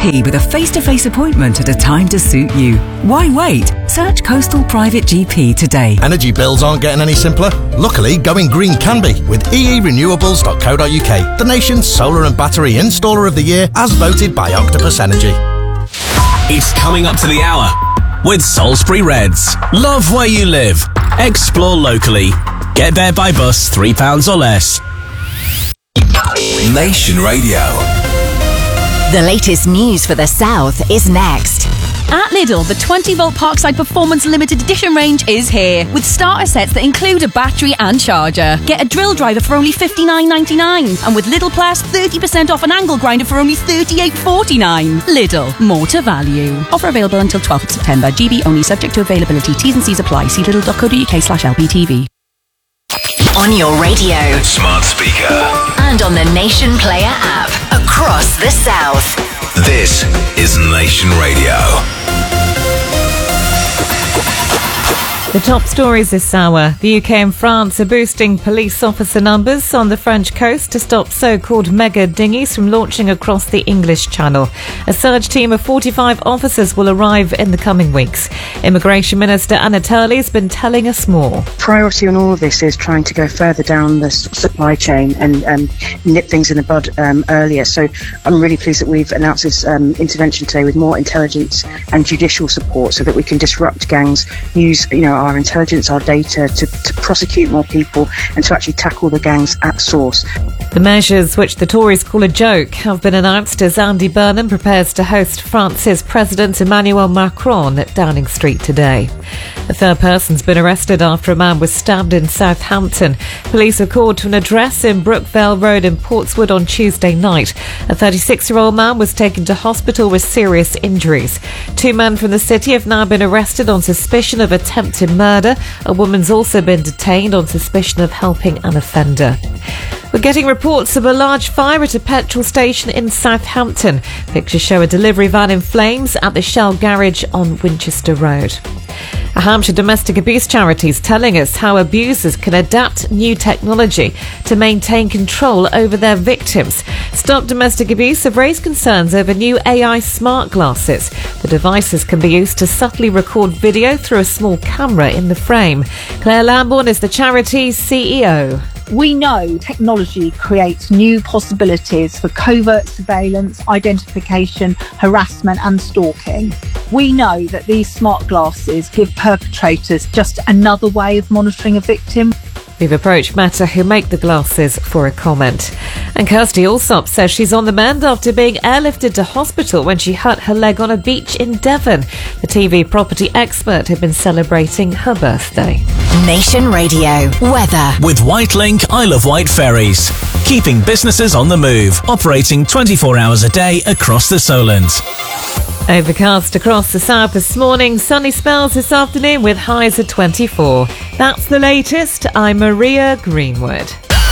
GP with a face-to-face appointment at a time to suit you. Why wait? Search Coastal Private GP today. Energy bills aren't getting any simpler. Luckily, going green can be with eerenewables.co.uk, the nation's solar and battery installer of the year as voted by Octopus Energy. It's coming up to the hour with Salisbury Reds. Love where you live. Explore locally. Get there by bus £3 or less. Nation Radio. The latest news for the South is next. At Lidl, the 20-volt Parkside Performance Limited Edition range is here, with starter sets that include a battery and charger. Get a drill driver for only $59.99, and with Lidl Plus, 30% off an angle grinder for only $38.49. Lidl, more to value. Offer available until 12th of September. GB only, subject to availability. T's and C's apply. See lidl.co.uk/LBTV. On your radio, Smart speaker. and on the Nation Player app. Across the South. This is Nation Radio. The top stories this hour. The UK and France are boosting police officer numbers on the French coast to stop so-called mega dinghies from launching across the English Channel. A surge team of 45 officers will arrive in the coming weeks. Immigration Minister Anna Turley has been telling us more. Priority on all of this is trying to go further down the supply chain and nip things in the bud earlier. So I'm really pleased that we've announced this intervention today with more intelligence and judicial support so that we can disrupt gangs, use our intelligence, our data to prosecute more people and to actually tackle the gangs at source. The measures, which the Tories call a joke, have been announced as Andy Burnham prepares to host France's President Emmanuel Macron at Downing Street today. A third person's been arrested after a man was stabbed in Southampton. Police were called to an address in Brookvale Road in Portswood on Tuesday night. A 36-year-old man was taken to hospital with serious injuries. 2 men from the city have now been arrested on suspicion of attempted murder. A woman's also been detained on suspicion of helping an offender. We're getting reports of a large fire at a petrol station in Southampton. Pictures show a delivery van in flames at the Shell garage on Winchester Road. A Hampshire domestic abuse charity is telling us how abusers can adapt new technology to maintain control over their victims. Stop Domestic Abuse have raised concerns over new AI smart glasses. The devices can be used to subtly record video through a small camera in the frame. Claire Lambourne is the charity's CEO. We know technology creates new possibilities for covert surveillance, identification, harassment and stalking. We know that these smart glasses give perpetrators just another way of monitoring a victim. We've approached Meta, who make the glasses, for a comment. And Kirsty Allsop says she's on the mend after being airlifted to hospital when she hurt her leg on a beach in Devon. The TV property expert had been celebrating her birthday. Nation Radio. Weather. With Whitelink Isle of Wight ferries. Keeping businesses on the move. Operating 24 hours a day across the Solent. Overcast across the south this morning, sunny spells this afternoon with highs of 24. That's the latest. I'm Maria Greenwood.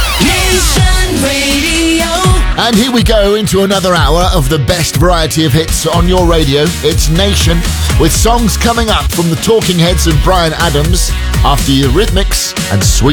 Nation Radio. And here we go into another hour of the best variety of hits on your radio. It's Nation, with songs coming up from the Talking Heads and Bryan Adams after Eurythmics and Sweet